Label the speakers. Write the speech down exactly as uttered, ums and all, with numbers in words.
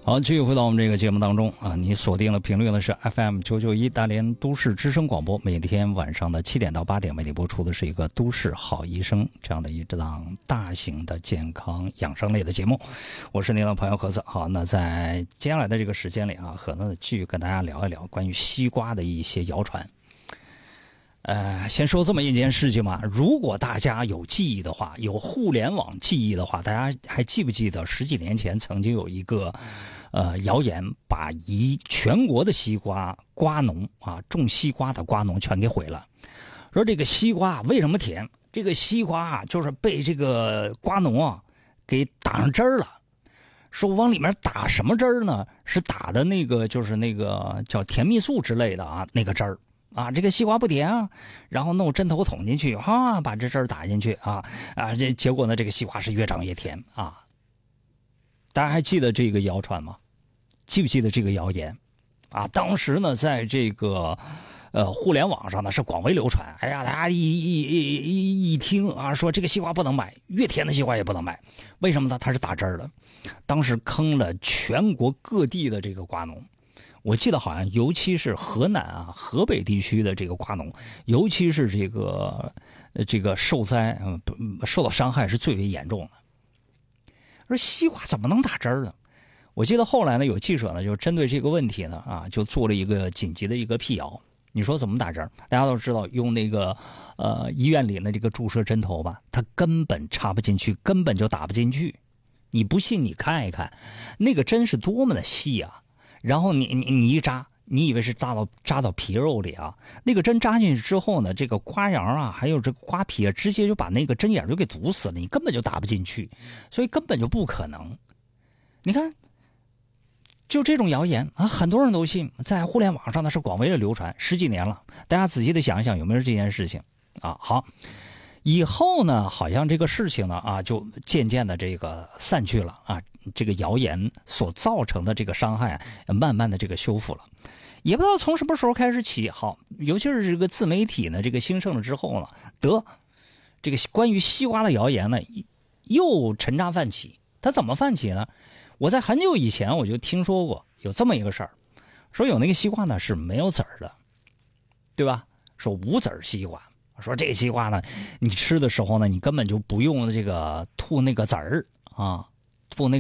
Speaker 1: 好，继续回到我们这个节目当中啊，你锁定的频率呢是 F M 九九一大连都市之声广播，每天晚上的七点到八点为你播出的是一个都市好医生这样的一档大型的健康养生类的节目。我是您的朋友何子。好，那在接下来的这个时间里啊，何子继续跟大家聊一聊关于西瓜的一些谣传。呃，先说这么一件事情嘛，如果大家有记忆的话，有互联网记忆的话，大家还记不记得十几年前曾经有一个呃谣言，把一全国的西瓜瓜农啊，种西瓜的瓜农全给毁了。说这个西瓜为什么甜？这个西瓜啊，就是被这个瓜农啊给打上汁儿了。说往里面打什么汁儿呢？是打的那个就是那个叫甜蜜素之类的啊，那个汁儿。啊，这个西瓜不甜啊，然后弄针头捅进去，哈，把这汁儿打进去啊啊，这结果呢，这个西瓜是越长越甜啊。大家还记得这个谣传吗？记不记得这个谣言？啊，当时呢，在这个呃互联网上呢是广为流传。哎呀，大家一一一一一听啊，说这个西瓜不能买，越甜的西瓜也不能买，为什么呢？它是打汁儿的。当时坑了全国各地的这个瓜农。我记得好像，尤其是河南啊、河北地区的这个瓜农，尤其是这个这个受灾、嗯、受到伤害是最为严重的。说西瓜怎么能打汁儿呢？我记得后来呢，有记者呢就针对这个问题呢啊，就做了一个紧急的一个辟谣。你说怎么打汁儿？大家都知道用那个呃医院里的这个注射针头吧，它根本插不进去，根本就打不进去。你不信你看一看，那个针是多么的细啊！然后你你你一扎，你以为是扎到扎到皮肉里啊？那个针扎进去之后呢，这个瓜瓤啊，还有这个瓜皮啊，直接就把那个针眼就给堵死了，你根本就打不进去，所以根本就不可能。你看，就这种谣言啊，很多人都信，在互联网上呢是广为的流传，十几年了。大家仔细的想一想，有没有这件事情啊？好。以后呢，好像这个事情呢啊，就渐渐的这个散去了啊，这个谣言所造成的这个伤害，慢慢的这个修复了。也不知道从什么时候开始起，好，尤其是这个自媒体呢，这个兴盛了之后呢，得这个关于西瓜的谣言呢，又沉渣泛起。它怎么泛起呢？我在很久以前我就听说过有这么一个事儿，说有那个西瓜呢是没有籽儿的，对吧？说无籽儿西瓜。说这个西瓜呢，你吃的时候呢，你根本就不用这个吐那个籽儿啊，吐那